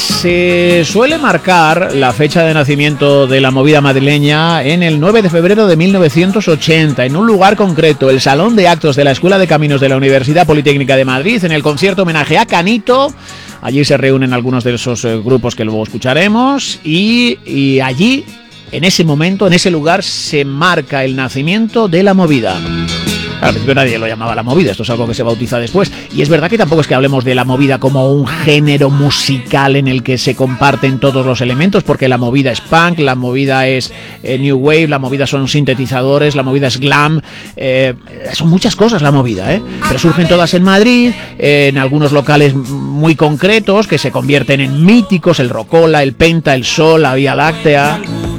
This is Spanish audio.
Se suele marcar la fecha de nacimiento de la movida madrileña en el 9 de febrero de 1980, en un lugar concreto, el Salón de Actos de la Escuela de Caminos de la Universidad Politécnica de Madrid, en el concierto homenaje a Canito. Allí se reúnen algunos de esos grupos que luego escucharemos y allí, en ese momento, en ese lugar, se marca el nacimiento de la movida. Al principio nadie lo llamaba la movida, esto es algo que se bautiza después. Y es verdad que tampoco es que hablemos de la movida como un género musical en el que se comparten todos los elementos, porque la movida es punk, la movida es new wave, la movida son sintetizadores, la movida es glam, son muchas cosas la movida, pero surgen todas en Madrid, en algunos locales muy concretos que se convierten en míticos, el Rocola, el Penta, el Sol, la Vía Láctea.